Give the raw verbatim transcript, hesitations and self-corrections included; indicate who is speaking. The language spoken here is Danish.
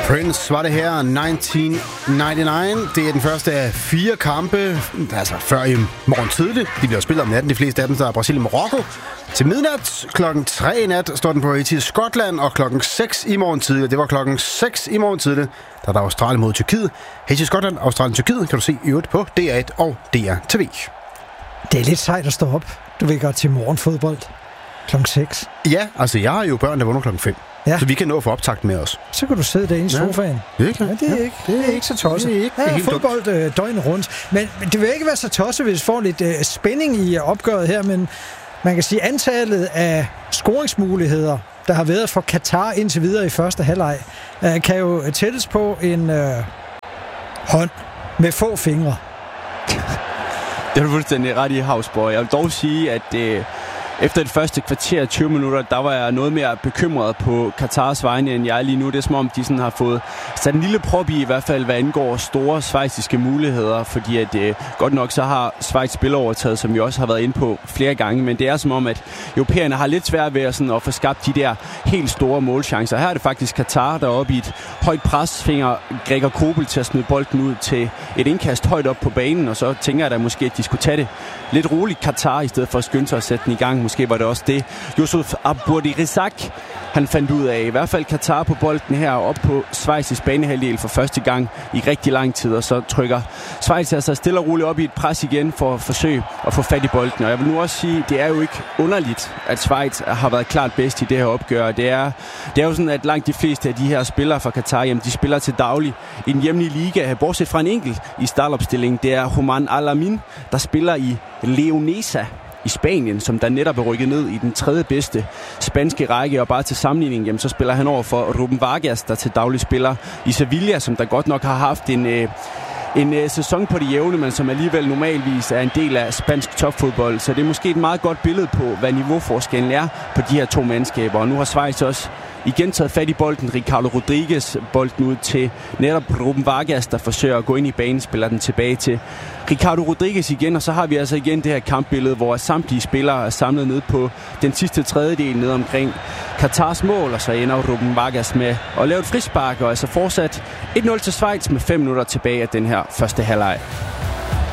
Speaker 1: Prince var det her, nitten nioghalvfems. Det er den første af fire kampe, altså før i morgen tidligt. De bliver spillet om natten, de fleste af dem, der er Brasilien-Marokko. Til midnat, klokken tre i nat, står den på i til Skotland, og klokken seks i morgen tidligt. Det var klokken seks i morgen tidligt, der er der Australien mod Tyrkiet. Her til Skotland, Australien Tyrkiet, kan du se i øvrigt på D R et og D R T V.
Speaker 2: Det er lidt sejt at stå op. Du vil godt til morgenfodbold klokken seks.
Speaker 1: Ja, altså jeg har jo børn, der vågner klokken fem. Ja. Så vi kan nå at få optakt med os.
Speaker 2: Så kan du sidde derinde i sofaen.
Speaker 1: Ja, det er,
Speaker 2: ja, det er, ja. ikke, det er ikke så tosset.
Speaker 1: Det er ikke
Speaker 2: ja,
Speaker 1: det er helt
Speaker 2: fodbold øh, døgnet rundt. Men, men det vil ikke være så tosset, hvis vi får lidt øh, spænding i opgøret her. Men man kan sige, antallet af scoringsmuligheder, der har været for Katar indtil videre i første halvleg, øh, kan jo tælles på en øh, hånd med få fingre.
Speaker 3: Det er du fuldstændig ret i, Havsborg. Jeg vil dog sige, at øh, efter det første kvarter tyve minutter, der var jeg noget mere bekymret på Katars vegne, end jeg er lige nu. Det er som om, de sådan har fået sat en lille prop i, i hvert fald hvad angår store schweiziske muligheder, fordi at øh, godt nok så har Schweiz spilovertaget, som vi også har været inde på flere gange, men det er som om, at europæerne har lidt svært ved at, sådan, at få skabt de der helt store målchancer. Her er det faktisk Katar, der er oppe i et højt pres, finger Gregor Kobel til at smide bolden ud til et indkast højt op på banen, og så tænker jeg da måske, at de skulle tage det lidt roligt Katar, i stedet for at skynde sig at sætte den i gang. Måske var det også det, Yusuf Abboudi-Rizak, han fandt ud af. I hvert fald Katar på bolden her op på Schweiz' banehalvdel for første gang i rigtig lang tid, og så trykker Schweiz altså stille og roligt op i et pres igen for at forsøge at få fat i bolden. Og jeg vil nu også sige, det er jo ikke underligt, at Schweiz har været klart bedst i det her opgør. Det er, det er jo sådan, at langt de fleste af de her spillere fra Katar, jamen, de spiller til daglig i den hjemlige liga, bortset fra en enkelt i startopstillingen. Det er Human Alamin, der spiller i Leonesa i Spanien, som der netop er rykket ned i den tredje bedste spanske række, og bare til sammenligning, jamen, så spiller han over for Ruben Vargas, der til daglig spiller i Sevilla, som der godt nok har haft en, øh, en øh, sæson på det jævne, men som alligevel normalvis er en del af spansk topfodbold. Så det er måske et meget godt billede på, hvad niveauforskellen er på de her to mandskaber. Og nu har Schweiz også igen taget fat i bolden. Ricardo Rodriguez bolden ud til netop Ruben Vargas, der forsøger at gå ind i banen, spiller den tilbage til Ricardo Rodriguez igen, og så har vi altså igen det her kampbillede, hvor samtlige spillere er samlet ned på den sidste tredjedel ned omkring Katars mål, og så ender Ruben Vargas med at lave et frispark, og altså fortsat et nul til Schweiz med fem minutter tilbage af den her første halvleg.